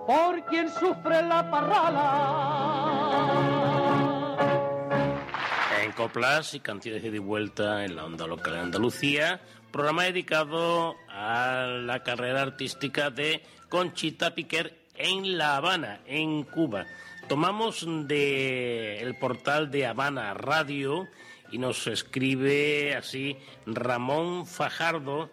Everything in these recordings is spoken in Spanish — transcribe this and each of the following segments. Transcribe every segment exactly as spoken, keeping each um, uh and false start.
por quien sufre la parrala. En coplas y canciones de ida y vuelta en la onda local de Andalucía, programa dedicado a la carrera artística de Conchita Piquer en La Habana, en Cuba. Tomamos de el portal de Habana Radio y nos escribe así Ramón Fajardo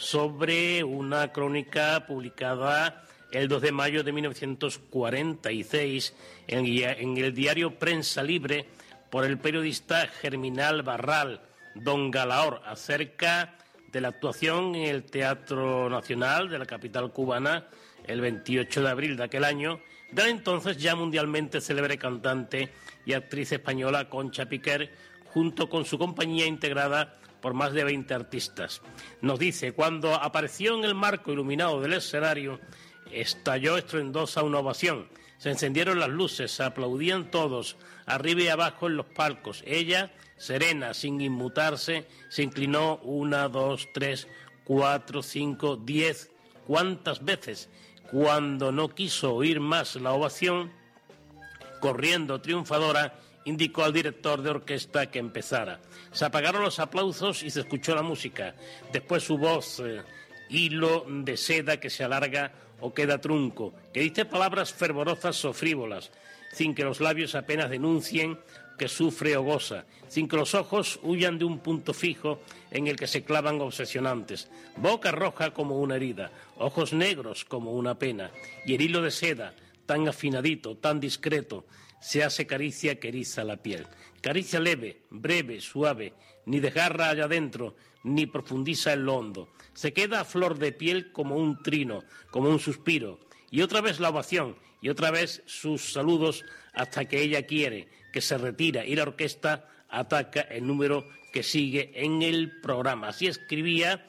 sobre una crónica publicada el dos de mayo de mil novecientos cuarenta y seis en, en el diario Prensa Libre por el periodista Germinal Barral, Don Galaor, acerca de la actuación en el Teatro Nacional de la capital cubana el veintiocho de abril de aquel año de la entonces ya mundialmente célebre cantante y actriz española Concha Piquer, junto con su compañía integrada por más de veinte artistas. Nos dice, cuando apareció en el marco iluminado del escenario, estalló estruendosa una ovación. Se encendieron las luces, se aplaudían todos, arriba y abajo en los palcos. Ella, serena, sin inmutarse, se inclinó una, dos, tres, cuatro, cinco, diez. ¿Cuántas veces? Cuando no quiso oír más la ovación, corriendo triunfadora, indicó al director de orquesta que empezara. Se apagaron los aplausos y se escuchó la música. Después su voz, eh, hilo de seda que se alarga o queda trunco, que dice palabras fervorosas o frívolas, sin que los labios apenas denuncien que sufre o goza, sin que los ojos huyan de un punto fijo en el que se clavan obsesionantes, boca roja como una herida, ojos negros como una pena, y el hilo de seda, tan afinadito, tan discreto, se hace caricia que eriza la piel. Caricia leve, breve, suave, ni desgarra allá adentro, ni profundiza en lo hondo. Se queda a flor de piel como un trino, como un suspiro. Y otra vez la ovación, y otra vez sus saludos hasta que ella quiere, que se retira y la orquesta ataca el número que sigue en el programa. Así escribía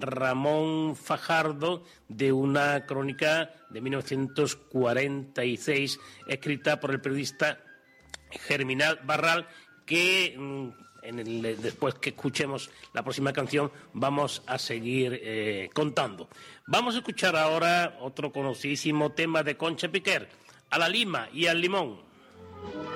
Ramón Fajardo de una crónica de mil novecientos cuarenta y seis escrita por el periodista Germinal Barral, que en el, después que escuchemos la próxima canción vamos a seguir eh, contando. Vamos a escuchar ahora otro conocidísimo tema de Concha Piquer, A la lima y al limón.